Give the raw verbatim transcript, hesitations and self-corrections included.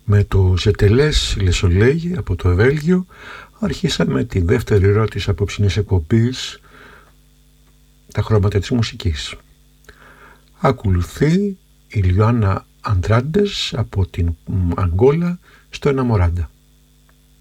Με το Ζετελές Λεσολέγι από το Βέλγιο αρχίσαμε τη δεύτερη ερώτηση απόψινής εκπομπής, τα χρώματα της μουσικής. Ακολουθεί η Λιωάννα Αντράντες από την Αγγόλα στο Εναμοράντα.